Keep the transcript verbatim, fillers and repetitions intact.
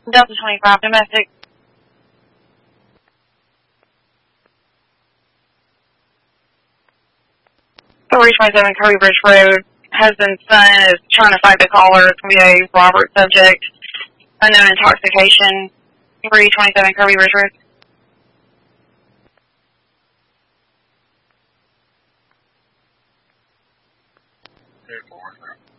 Delta twenty-five, domestic. three twenty-seven Kirby Bridge Road. Husband's son is trying to fight the caller. It's going to be a Robert subject. Unknown intoxication. three twenty-seven Kirby Bridge Road. Hey, four.